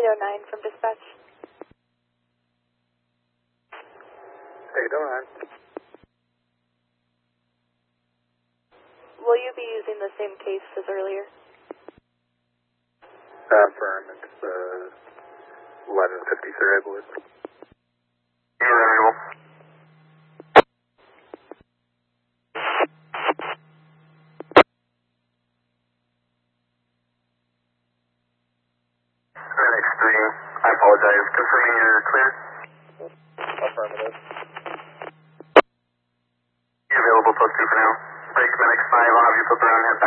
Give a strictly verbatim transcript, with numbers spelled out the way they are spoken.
eight oh nine from dispatch. eight oh nine. Will you be using the same case as earlier? Uh, firm, it's uh, eleven fifty-three, I believe. You're available. X three, I apologize. Confirming you're clear. Affirmative. You're available, post two for now. Break Medic five, I'll have you flip around and head back.